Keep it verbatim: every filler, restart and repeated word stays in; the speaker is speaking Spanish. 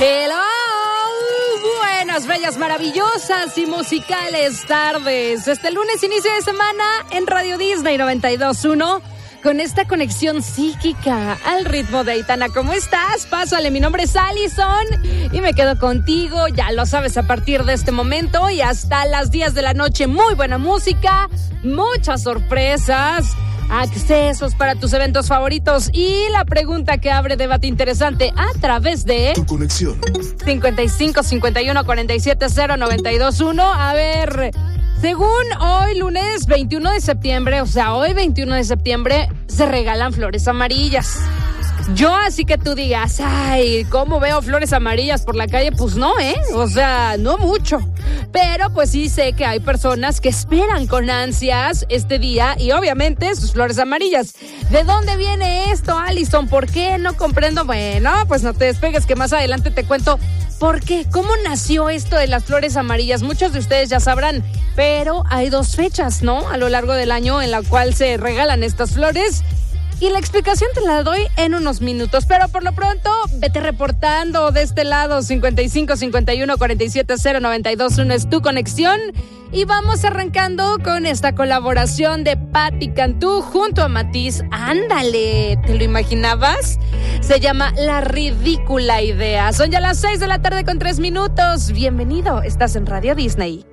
Hello, buenas, bellas, maravillosas y musicales tardes. Este lunes, inicio de semana en Radio Disney noventa y dos punto uno con esta conexión psíquica al ritmo de Aitana. ¿Cómo estás? Pásale, mi nombre es Allison y me quedo contigo, ya lo sabes, a partir de este momento y hasta las diez de la noche. Muy buena música, muchas sorpresas, accesos para tus eventos favoritos y la pregunta que abre debate interesante a través de tu conexión cincuenta y cinco cincuenta y uno cuarenta y siete cero noventa y dos uno. A ver, según hoy lunes veintiuno de septiembre, o sea, hoy veintiuno de septiembre se regalan flores amarillas. Yo así que tú digas, ay, ¿cómo veo flores amarillas por la calle? Pues no, ¿eh? O sea, no mucho. Pero pues sí sé que hay personas que esperan con ansias este día y obviamente sus flores amarillas. ¿De dónde viene esto, Allison? ¿Por qué? No comprendo. Bueno, pues no te despegues que más adelante te cuento por qué. ¿Cómo nació esto de las flores amarillas? Muchos de ustedes ya sabrán, pero hay dos fechas, ¿no? A lo largo del año en la cual se regalan estas flores. Y la explicación te la doy en unos minutos, pero por lo pronto vete reportando de este lado. Cincuenta y cinco cincuenta y uno cuarenta y siete cero noventa y dos uno es tu conexión y vamos arrancando con esta colaboración de Patti Cantú junto a Matiz. Ándale, ¿te lo imaginabas? Se llama La Ridícula Idea. Son ya las seis de la tarde con tres minutos. Bienvenido, estás en Radio Disney.